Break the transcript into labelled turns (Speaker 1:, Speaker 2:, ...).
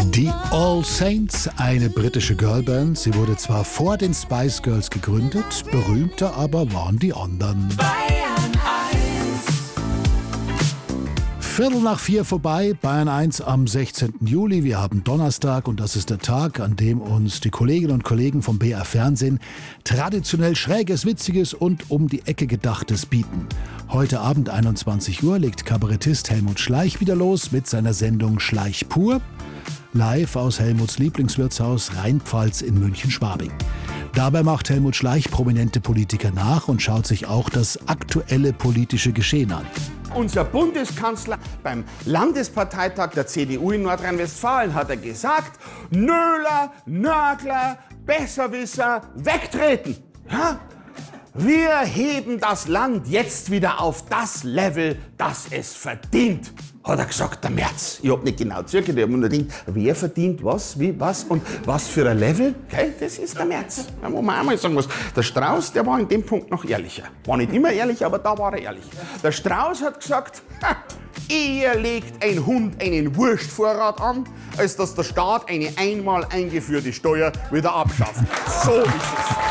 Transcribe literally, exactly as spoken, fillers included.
Speaker 1: Die All Saints, eine britische Girlband. Sie wurde zwar vor den Spice Girls gegründet, berühmter aber waren die anderen. Viertel nach vier vorbei, Bayern eins am sechzehnten Juli. Wir haben Donnerstag und das ist der Tag, an dem uns die Kolleginnen und Kollegen vom B R Fernsehen traditionell Schräges, Witziges und um die Ecke Gedachtes bieten. Heute Abend einundzwanzig Uhr legt Kabarettist Helmut Schleich wieder los mit seiner Sendung Schleich pur. Live aus Helmuts Lieblingswirtshaus Rheinpfalz in München-Schwabing. Dabei macht Helmut Schleich prominente Politiker nach und schaut sich auch das aktuelle politische Geschehen an.
Speaker 2: Unser Bundeskanzler beim Landesparteitag der C D U in Nordrhein-Westfalen hat er gesagt, Nöler, Nörgler, Besserwisser, wegtreten. Ja? Wir heben das Land jetzt wieder auf das Level, das es verdient, hat er gesagt, der Merz. Ich hab nicht genau zugehört, ich hab mir nur gedacht, wer verdient was, wie, was und was für ein Level? Okay, das ist der Merz. Da muss man einmal sagen, was. Der Strauß, der war in dem Punkt noch ehrlicher. War nicht immer ehrlich, aber da war er ehrlich. Der Strauß hat gesagt, ha, eher legt ein Hund einen Wurstvorrat an, als dass der Staat eine einmal eingeführte Steuer wieder abschafft. So ist es.